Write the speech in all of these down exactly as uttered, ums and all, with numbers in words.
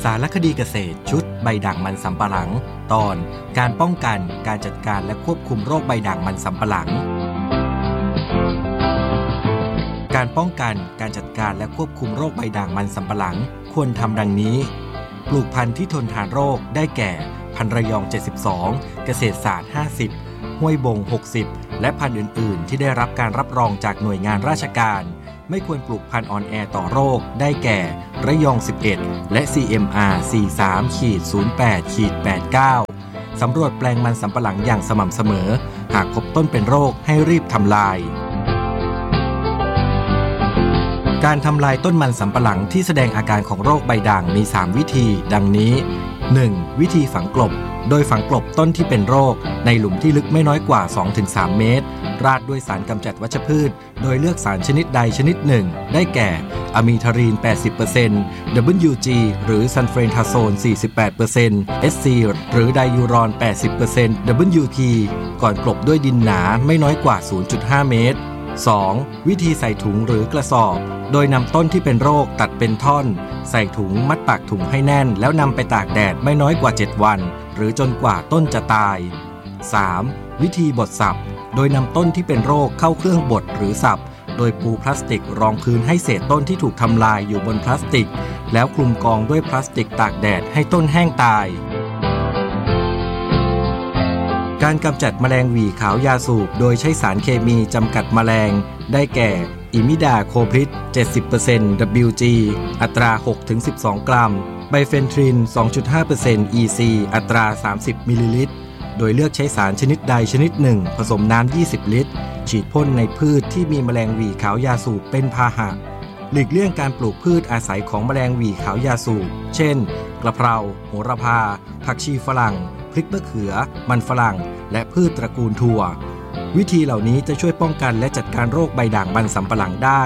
สารคดีเกษตรชุดใบด่างมันสำปะหลังตอนการป้องกันการจัดการและควบคุมโรคใบด่างมันสำปะหลังการป้องกันการจัดการและควบคุมโรคใบด่างมันสำปะหลังควรทำดังนี้ปลูกพันธุ์ที่ทนทานโรคได้แก่พันธุ์ระยองเจ็ดสิบสองเกษตรศาสตร์ห้าสิบห้วยบงหกสิบและพันธุ์อื่นๆที่ได้รับการรับรองจากหน่วยงานราชการไม่ควรปลูกพันธุ์อ่อนแอต่อโรคได้แก่ระยองสิบเอ็ดและ ซี เอ็ม อาร์ สี่สิบสาม ศูนย์แปด แปดเก้า สำรวจแปลงมันสำปะหลังอย่างสม่ำเสมอหากพบต้นเป็นโรคให้รีบทำลายการทำลายต้นมันสำปะหลังที่แสดงอาการของโรคใบด่างมีสามวิธีดังนี้ หนึ่ง. วิธีฝังกลบโดยฝังกลบต้นที่เป็นโรคในหลุมที่ลึกไม่น้อยกว่า สองถึงสาม เมตรราดด้วยสารกำจัดวัชพืชโดยเลือกสารชนิดใดชนิดหนึ่งได้แก่อะมีทารีน แปดสิบเปอร์เซ็นต์ ดับเบิลยู จี หรือซัลเฟรนทาโซน สี่สิบแปดเปอร์เซ็นต์ เอส ซี หรือไดยูรอน แปดสิบเปอร์เซ็นต์ ดับเบิลยู ที ก่อนกลบด้วยดินหนาไม่น้อยกว่า ศูนย์จุดห้า เมตร สอง. วิธีใส่ถุงหรือกระสอบโดยนำต้นที่เป็นโรคตัดเป็นท่อนใส่ถุงมัดปากถุงให้แน่นแล้วนำไปตากแดดไม่น้อยกว่าเจ็ดวันหรือจนกว่าต้นจะตาย สาม. วิธีบดสับโดยนำต้นที่เป็นโรคเข้าเครื่องบดหรือสับโดยปูพลาสติกรองพื้นให้เศษต้นที่ถูกทำลายอยู่บนพลาสติกแล้วคลุมกองด้วยพลาสติกตากแดดให้ต้นแห้งตายการกำจัดแมลงหวี่ขาวยาสูบโดยใช้สารเคมีจำกัดแมลงได้แก่อิมิดาโคพริด เจ็ดสิบเปอร์เซ็นต์ ดับเบิลยู จี อัตรา หกถึงสิบสอง กรัมไบเฟนทริน สองจุดห้าเปอร์เซ็นต์ อี ซี อัตรา สามสิบ มิลลิลิตรโดยเลือกใช้สารชนิดใดชนิดหนึ่งผสมน้ำ ยี่สิบ ลิตรฉีดพ่นในพืชที่มีแมลงหวี่ขาวยาสูบเป็นพาหะหลีกเลี่ยงการปลูกพืชอาศัยของแมลงหวี่ขาวยาสูบเช่นกระเพราโหระพาผักชีฝรั่งพริกมะเขือมันฝรั่งและพืชตระกูลถั่ววิธีเหล่านี้จะช่วยป้องกันและจัดการโรคใบด่างมันสำปะหลังได้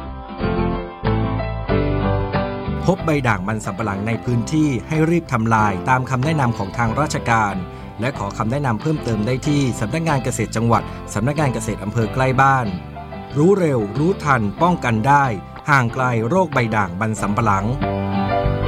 พบใบด่างมันสำปะหลังในพื้นที่ให้รีบทำลายตามคำแนะนำของทางราชการและขอคำแนะนำเพิ่มเติมได้ที่สำนักงานเกษตรจังหวัดสำนักงานเกษตรอำเภอใกล้บ้านรู้เร็วรู้ทันป้องกันได้ห่างไกลโรคใบด่างมันสำปะหลัง